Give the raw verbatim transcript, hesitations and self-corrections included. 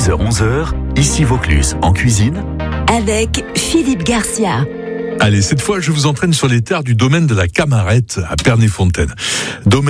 dix heures onze heures, ici Vaucluse, en cuisine. Avec Philippe Garcia. Allez, cette fois, je vous entraîne sur les terres du domaine de la Camarette à Pernay-Fontaine. Domaine